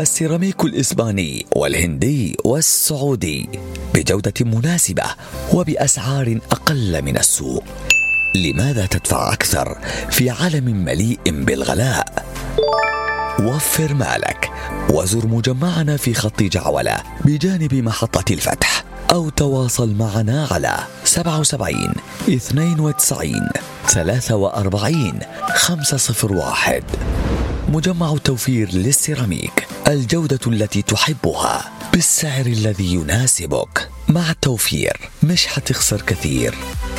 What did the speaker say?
السيراميك الإسباني والهندي والسعودي بجودة مناسبة وبأسعار أقل من السوق. لماذا تدفع أكثر في عالم مليء بالغلاء؟ وفر مالك وزر مجمعنا في خط جعولة بجانب محطة الفتح، أو تواصل معنا على 77 92 43 501. مجمع التوفير للسيراميك، الجودة التي تحبها بالسعر الذي يناسبك. مع التوفير مش حتخسر كثير.